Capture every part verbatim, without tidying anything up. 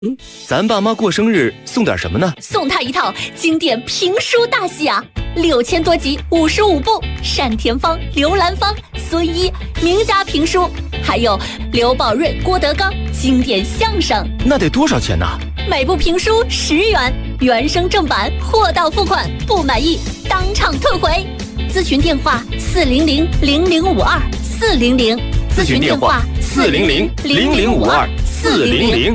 嗯，咱爸妈过生日送点什么呢？ 送他一套经典评书大戏啊，六千多集，五十五部，单田芳、刘兰芳、孙一名家评书，还有刘宝瑞、郭德纲经典相声。 那得多少钱呢？ 每部评书十元，原声正版，货到付款，不满意当场退回。咨询电话：四零零零零五二四零零。 咨询电话：四零零零零五二四零零。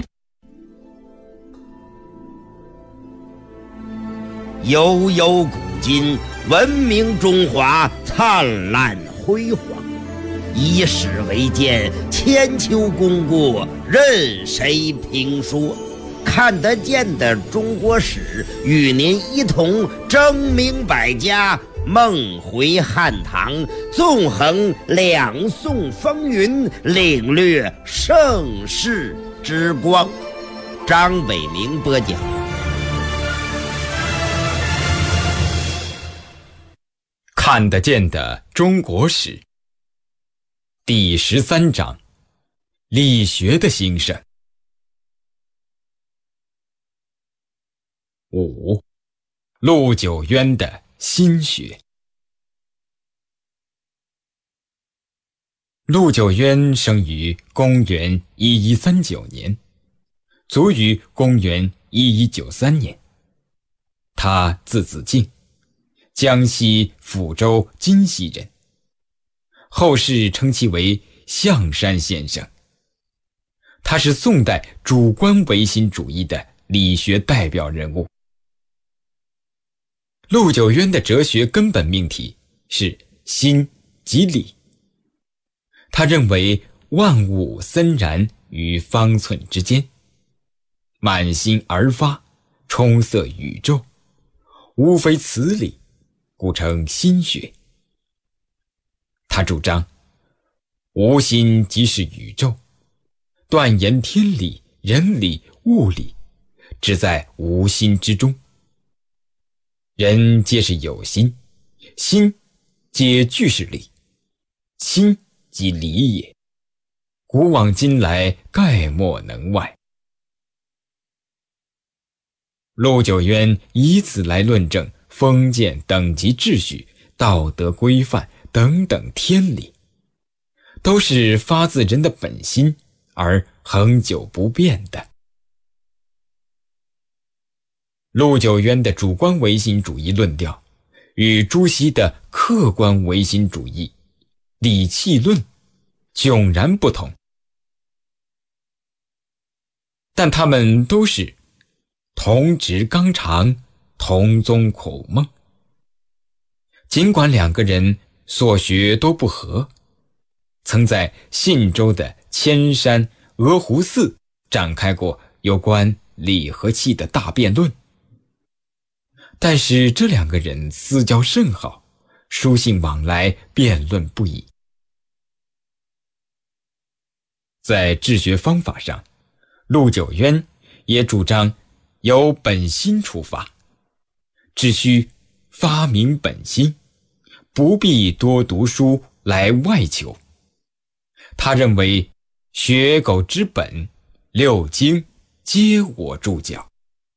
悠悠古今，文明中华灿烂辉煌。以史为鉴，千秋功过任谁评说？看得见的中国史，与您一同争明百家，梦回汉唐，纵横两宋风云，领略盛世之光。张伟明播讲。 看得见的中国史第十三章：理学的兴盛。五、陆九渊的心学。陆九渊生于公元一一三九年，卒于公元一一九三年。他字子敬，江西抚州金溪人，后世称其为象山先生。他是宋代主观唯心主义的理学代表人物。陆九渊的哲学根本命题是心即理。他认为万物森然于方寸之间，满心而发，充塞宇宙，无非此理，故称心学。他主张无心即是宇宙，断言天理、人理、物理只在无心之中。人皆是有心，心皆俱是理，心即理也，古往今来概莫能外。陆九渊以此来论证封建等级秩序、道德规范等等天理，都是发自人的本心而恒久不变的。陆九渊的主观唯心主义论调与朱熹的客观唯心主义理气论迥然不同，但他们都是同质纲常，同宗孔孟。尽管两个人所学都不合，曾在信州的千山鹅湖寺展开过有关理和气的大辩论，但是这两个人私交甚好，书信往来，辩论不已。在治学方法上，陆九渊也主张由本心出发，只需发明本心，不必多读书来外求。他认为学苟之本，六经皆我注脚。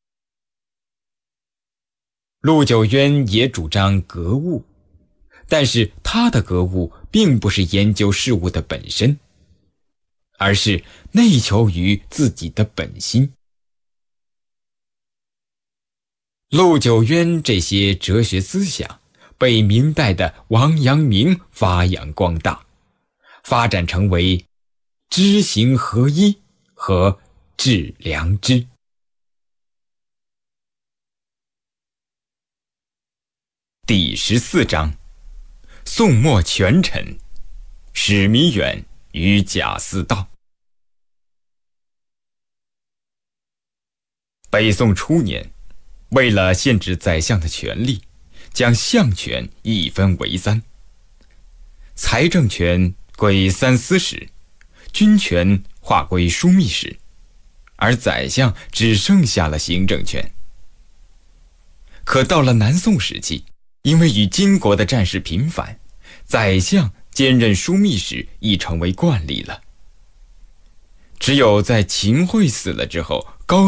陆九渊也主张格物，但是他的格物并不是研究事物的本身，而是内求于自己的本心。陆九渊这些哲学思想被明代的王阳明发扬光大，发展成为知行合一和致良知。第十四章：宋末权臣史弥远与贾似道。北宋初年，为了限制宰相的权力，将相权一分为三，财政权归三司使，军权划归枢密使，而宰相只剩下了行政权。可到了南宋时期，因为与金国的战事频繁，宰相兼任枢密使已成为惯例了。只有在秦桧死了之后，